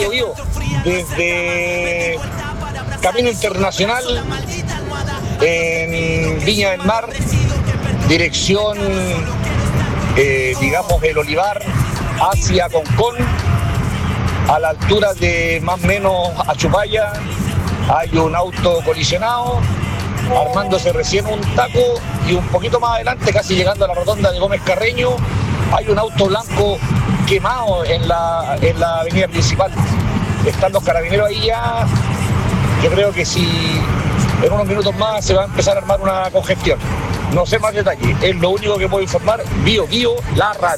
Biobío, desde Camino Internacional en Viña del Mar, dirección, digamos, el Olivar, hacia Concón, a la altura de más o menos Achupaya, hay un auto colisionado, armándose recién un taco, y un poquito más adelante, casi llegando a la rotonda de Gómez Carreño, hay un auto blanco quemado en la avenida principal. Están los carabineros ahí ya. Yo creo que si en unos minutos más se va a empezar a armar una congestión. No sé más detalles, es lo único que puedo informar. Bio, la radio.